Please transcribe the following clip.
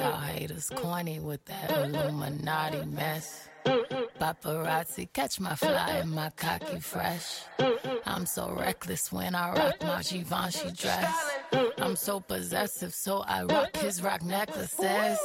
y'all haters corny with that Illuminati mess. Paparazzi catch my fly and my cocky fresh. I'm so reckless when I rock my Givenchy dress. I'm so possessive, so I rock his rock necklaces.